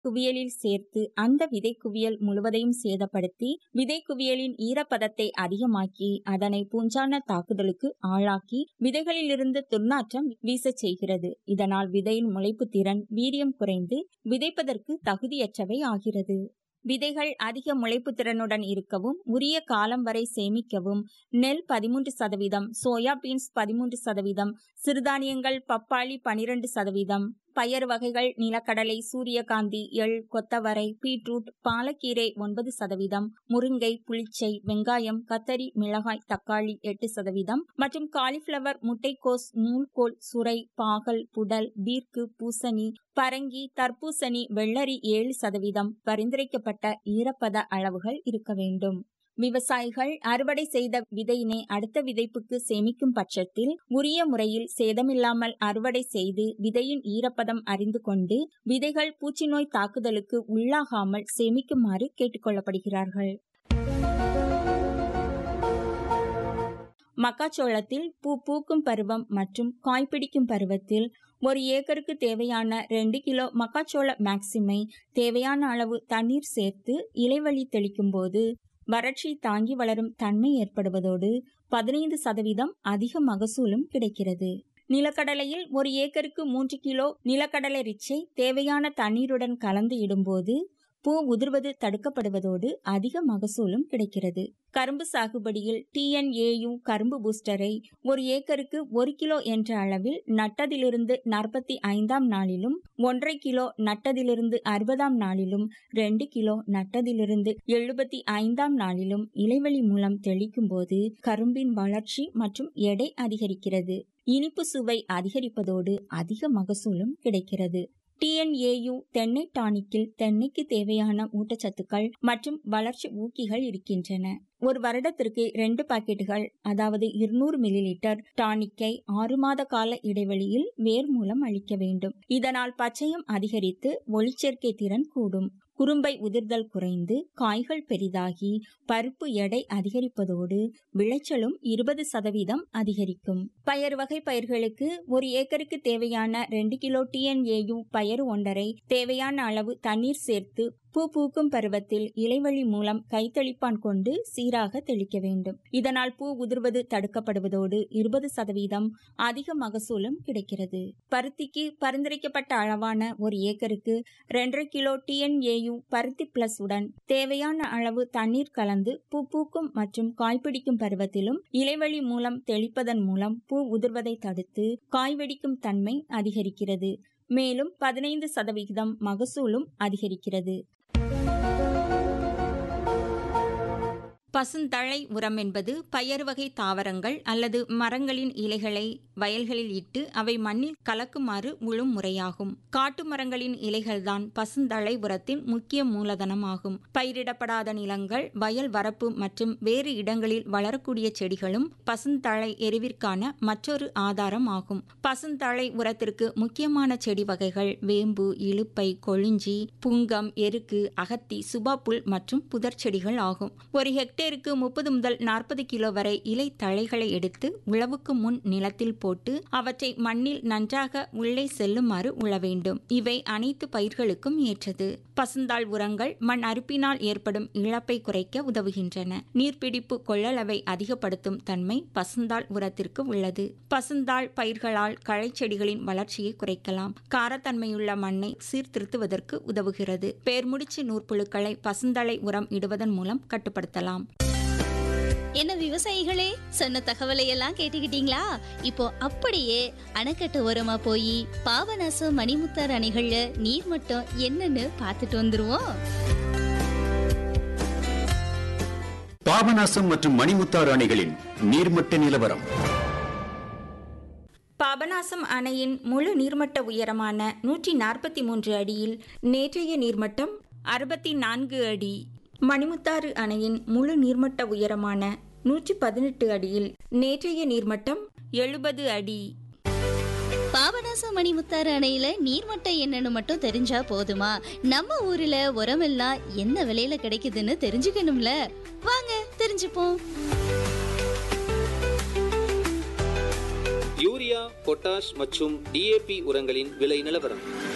குவியலில் சேர்த்து அந்த விதை குவியல் முழுவதையும் சேதப்படுத்தி விதை குவியலின் ஈரப்பதத்தை அதிகமாக்கி அதனை பூஞ்சான தாக்குதலுக்கு ஆளாக்கி விதைகளிலிருந்து துர்நாற்றம் வீசச் செய்கிறது. இதனால் விதையின் முளைப்பு திறன் வீரியம் குறைந்து விதைப்பதற்கு தகுதியற்றவை ஆகிறது. விதைகள் அதிக முளைப்பு திறனுடன் இருக்கவும் உரிய காலம் வரை சேமிக்கவும் நெல் 13%, சோயாபீன்ஸ் 13%, சிறுதானியங்கள் பப்பாளி 12%, பயறு வகைகள் நிலக்கடலை, சூரியகாந்தி, எள், கொத்தவரை, பீட்ரூட், பாலக்கீரை 9%, முருங்கை, புளிச்சை, வெங்காயம், கத்தரி, மிளகாய், தக்காளி 8% மற்றும் காலிஃபிளவர், முட்டைக்கோஸ், நூல்கோல், சுரை, பாகல், புடல், பீர்க்கு, பூசணி, பரங்கி, தர்பூசணி, வெள்ளரி 7% பரிந்துரைக்கப்பட்ட ஈரப்பத அளவுகள் இருக்க வேண்டும். விவசாயிகள் அறுவடை செய்த விதையினை அடுத்த விதைப்புக்கு சேமிக்கும் பட்சத்தில் உரிய முறையில் சேதமில்லாமல் அறுவடை செய்து விதையின் ஈரப்பதம் அறிந்து கொண்டு விதைகள் பூச்சி நோய் தாக்குதலுக்கு உள்ளாகாமல் சேமிக்குமாறு கேட்டுக்கொள்ளப்படுகிறார்கள். மக்காச்சோளத்தில் பூ பூக்கும் பருவம் மற்றும் காய்பிடிக்கும் பருவத்தில் 1 ஏக்கருக்கு தேவையான 2 கிலோ மக்காச்சோள மேக்சிமை தேவையான அளவு தண்ணீர் சேர்த்து இலைவழி தெளிக்கும் போது வறட்சி தாங்கி வளரும் தன்மை ஏற்படுவதோடு 15% அதிக மகசூலும் கிடைக்கிறது. நிலக்கடலையில் 1 ஏக்கருக்கு 3 கிலோ நிலக்கடலை ரிச்சை தேவையான தண்ணீருடன் கலந்து இடும்போது பூ உதிர்வது தடுக்கப்படுவதோடு அதிக மகசூலும் கிடைக்கிறது. கரும்பு சாகுபடியில் TNAU கரும்பு பூஸ்டரை 1 ஏக்கருக்கு 1 கிலோ என்ற அளவில் நட்டதிலிருந்து 45ஆம் நாளிலும் 1,5 கிலோ நட்டதிலிருந்து 60ஆம் நாளிலும் 2 கிலோ நட்டதிலிருந்து 75ஆம் நாளிலும் இலைவழி மூலம் தெளிக்கும் போது கரும்பின் வளர்ச்சி மற்றும் எடை அதிகரிக்கிறது. இனிப்பு சுவை அதிகரிப்பதோடு அதிக மகசூலும் கிடைக்கிறது. TNAU தென்னை டானிக்கில் தென்னைக்கு தேவையான ஊட்டச்சத்துக்கள் மற்றும் வளர்ச்சி ஊக்கிகள் இருக்கின்றன. ஒரு வருடத்திற்கு 2 பாக்கெட்டுகள், அதாவது 200 மில்லிலிட்டர் டானிக்கை 6 மாத கால இடைவெளியில் வேர் மூலம் அளிக்க வேண்டும். இதனால் பச்சையம் அதிகரித்து ஒளிச்சேர்க்கை திறன் கூடும். குறும்பை உதிர்தல் குறைந்து காய்கள் பெரிதாகி பருப்பு எடை அதிகரிப்பதோடு விளைச்சலும் 20% அதிகரிக்கும். பயறு வகை பயிர்களுக்கு 1 ஏக்கருக்கு தேவையான 2 கிலோ TNAU பயறு ஒன்றரை தேவையான அளவு தண்ணீர் சேர்த்து பூ பூக்கும் பருவத்தில் இலைவழி மூலம் கைத்தெளிப்பான் கொண்டு சீராக தெளிக்க வேண்டும். இதனால் பூ உதிர்வது தடுக்கப்படுவதோடு 20% அதிக மகசூலும் கிடைக்கிறது. பருத்திக்கு பரிந்துரைக்கப்பட்ட அளவான 1 ஏக்கருக்கு 2.5 கிலோ TNAU பருத்தி பிளஸ் உடன் தேவையான அளவு தண்ணீர் கலந்து பூ பூக்கும் மற்றும் காய்பிடிக்கும் பருவத்திலும் இலைவழி மூலம் தெளிப்பதன் மூலம் பூ உதிர்வதை தடுத்து காய் வெடிக்கும் தன்மை அதிகரிக்கிறது. மேலும் 15% மகசூலும் அதிகரிக்கிறது. பசுந்தழை உரம் என்பது பயறு வகை தாவரங்கள் அல்லது மரங்களின் இலைகளை வயல்களில் இட்டு அவை மண்ணில் கலக்குமாறு உழும் முறையாகும். காட்டு மரங்களின் இலைகள்தான் பசுந்தழை உரத்தின் முக்கிய மூலதனமாகும். பயிரிடப்படாத நிலங்கள், வயல் வரப்பு மற்றும் வேறு இடங்களில் வளரக்கூடிய செடிகளும் பசுந்தழை எருவிற்கான மற்றொரு ஆதாரம் ஆகும். பசுந்தழை உரத்திற்கு முக்கியமான செடி வகைகள் வேம்பு, இலுப்பை, கொழிஞ்சி, புங்கம், எருக்கு, அகத்தி, சுபாப்புல் மற்றும் புதர் செடிகள் ஆகும். ஒரு ஹெக்டேருக்கு 30 முதல் 40 கிலோ வரை இலை தழைகளை எடுத்து உழவுக்கு முன் நிலத்தில் போட்டு அவற்றை மண்ணில் நன்றாக உள்ளே செல்லுமாறு உழ வேண்டும். இவை அனைத்து பயிர்களுக்கும் ஏற்றது. பசுந்தாள் உரங்கள் மண் அரிப்பினால் ஏற்படும் இழப்பை குறைக்க உதவுகின்றன. நீர்பிடிப்பு கொள்ளளவை அதிகப்படுத்தும் தன்மை பசுந்தாள் உரத்திற்கு உள்ளது. பசுந்தாள் பயிர்களால் களை செடிகளின் வளர்ச்சியை குறைக்கலாம். காரத்தன்மையுள்ள மண்ணை சீர்திருத்துவதற்கு உதவுகிறது. பேர்முடிச்சு நூற்புழுக்களை பசுந்தழை உரம் இடுவதன் மூலம் கட்டுப்படுத்தலாம். என்ன விவசாயிகளே, சொன்ன தகவலை எல்லாம் கேட்டுக்கிட்டீங்களா? இப்போ அப்படியே அணைக்கட்டு ஓரமா போய் பாபநாசம், மணிமுத்தாறு அணைகள்ல நீர்மட்டம் என்னன்னு பார்த்துட்டு வந்துருவோம். பாபநாசம் மற்றும் மணிமுத்தாறு அணைகளின் நீர்மட்ட நிலவரம். பாபநாசம் அணையின் முழு நீர்மட்ட உயரமான 143 அடியில் நேற்றைய நீர்மட்டம் 64 அடி. மணிமுத்தாறு அணையின் முழு நீர்மட்ட உயரமான 118 அடியில் நேற்றைய நீர்மட்டம் 70 அடி. பாபநாசம் மணிமுத்தாறு அணையில நீர்மட்டம் என்னன்னு மட்டும் தெரிஞ்சா போதுமா? நம்ம ஊர்ல உரமெல்லாம் என்ன விலையில கிடைக்குதுன்னு தெரிஞ்சுக்கணும்ல. வாங்க தெரிஞ்சுப்போம். யூரியா, பொட்டாஷ் மற்றும் DAP உரங்களின் விலை நிலவரம்.